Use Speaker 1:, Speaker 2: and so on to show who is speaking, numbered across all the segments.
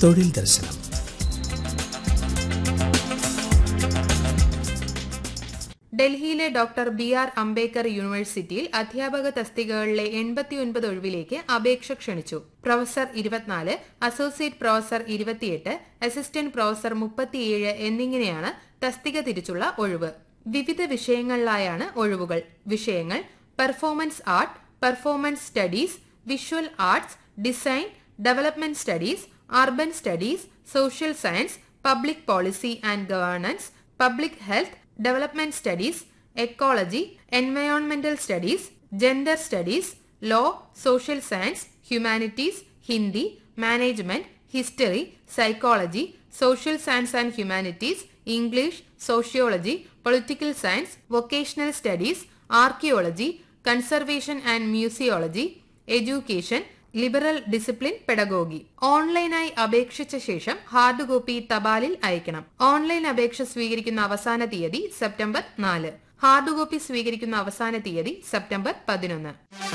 Speaker 1: തൊഴിൽ ദർശനം.
Speaker 2: ഡൽഹിയിലെ ഡോക്ടർ ബി.ആർ. അംബേദ്കർ യൂണിവേഴ്സിറ്റിയിൽ അധ്യാപക തസ്തികകളിലെ 89 ഒഴിവിലേക്ക് അപേക്ഷ ക്ഷണിച്ചു. Professor 24, associate professor 28, assistant professor 37 എന്നിങ്ങനെയാണ് തസ്തിക തിരിച്ചുള്ള ഒഴിവ്. വിവിധ വിഷയങ്ങളിലായാണ് ഒഴിവുകൾ. വിഷയങ്ങൾ: performance art, performance studies, visual arts, design, development studies, urban studies, social science, public policy and governance, public health, development studies, ecology, എൻവയോൺമെന്റൽ studies, gender studies, law, social science, humanities, Hindi, management, history, psychology, social science and humanities, English, sociology, political science, vocational studies, archaeology, conservation and museology, education, liberal discipline, pedagogy. ഓൺലൈനായി അപേക്ഷിച്ച ശേഷം hard copy തപാലിൽ അയക്കണം. Online അപേക്ഷ സ്വീകരിക്കുന്ന അവസാന തീയതി September 4. Hard copy സ്വീകരിക്കുന്ന അവസാന തീയതി September 11.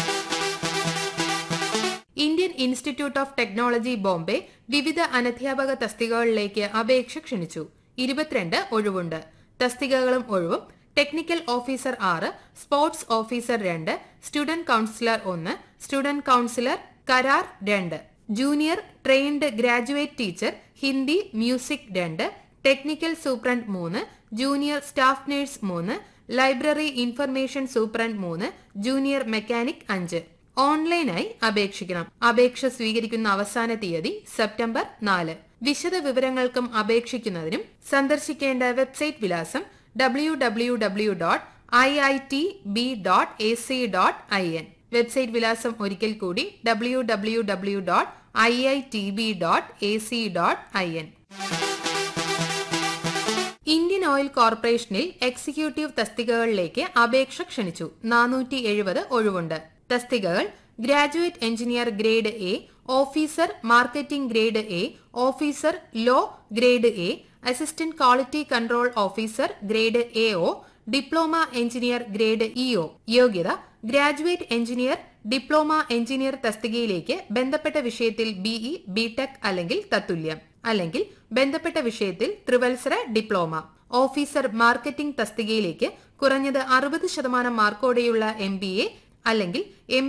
Speaker 2: Indian institute of technology Bombay വിവിധ അനധ്യാപക തസ്തികകളിലേക്ക് അപേക്ഷ ക്ഷണിച്ചു. 22 ഒഴിവുണ്ട്. തസ്തികകളും ഒഴിവും: technical officer 6, sports officer 2, student councillor 1, student councillor കരാർ 2, junior trained graduate teacher Hindi music 2, technical superintendent 3, junior staff nurse 3, library information superintendent 3, junior mechanic 5. ഓൺലൈനായി അപേക്ഷിക്കണം. അപേക്ഷ സ്വീകരിക്കുന്ന അവസാന തീയതി സെപ്റ്റംബർ 4. വിശദ വിവരങ്ങൾക്കും അപേക്ഷിക്കുന്നതിനും സന്ദർശിക്കേണ്ട വെബ്സൈറ്റ് വിലാസം www.iitb.ac.in. വെബ്സൈറ്റ് വിലാസം ഒരിക്കൽ കൂടി www.iitb.ac.in. ഇന്ത്യൻ ഓയിൽ കോർപ്പറേഷനിൽ എക്സിക്യൂട്ടീവ് തസ്തികകളിലേക്ക് അപേക്ഷ ക്ഷണിച്ചു. 470 ഒഴിവുണ്ട്. തസ്തികകൾ: graduate engineer grade A, officer marketing grade A, officer law grade A, assistant quality control officer grade AO, diploma engineer grade EO. യോഗ്യത: ഗ്രാജുവേറ്റ് എഞ്ചിനീയർ, ഡിപ്ലോമ എഞ്ചിനീയർ തസ്തികയിലേക്ക് ബന്ധപ്പെട്ട വിഷയത്തിൽ ബിഇ, ബിടെക് അല്ലെങ്കിൽ തത്തുല്യം, അല്ലെങ്കിൽ ബന്ധപ്പെട്ട വിഷയത്തിൽ ത്രിവത്സര ഡിപ്ലോമ. ഓഫീസർ മാർക്കറ്റിംഗ് തസ്തികയിലേക്ക് കുറഞ്ഞത് 60% മാർക്കോടെയുള്ള MBA അല്ലെങ്കിൽ